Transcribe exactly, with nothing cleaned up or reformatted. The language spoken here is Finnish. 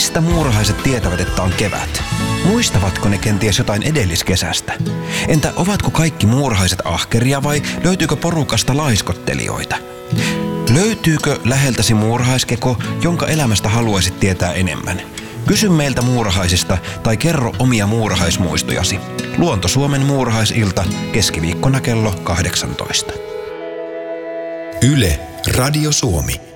Mistä muurahaiset tietävät, että on kevät? Muistavatko ne kenties jotain edelliskesästä? Entä ovatko kaikki muurahaiset ahkeria vai löytyykö porukasta laiskottelijoita? Löytyykö läheltäsi muurahaiskeko, jonka elämästä haluaisit tietää enemmän? Kysy meiltä muurahaisista tai kerro omia muurahaismuistojasi. Luonto Suomen muurahaisilta keskiviikkona kello kahdeksantoista. Yle, Radio Suomi.